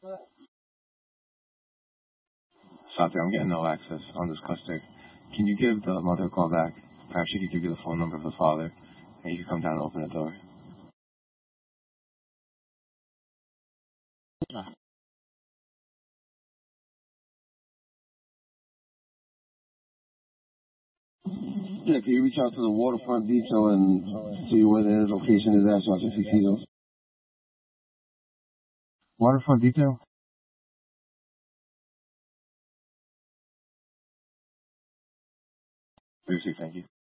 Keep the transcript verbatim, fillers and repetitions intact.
Satya, I'm getting no access on this cluster. Can you give the mother a call back? Perhaps she could give you the phone number of the father, and you can come down and open the door. Yeah, can you reach out to the waterfront detail and see where their location is at so I can see those? Waterfront detail? Seriously, thank you.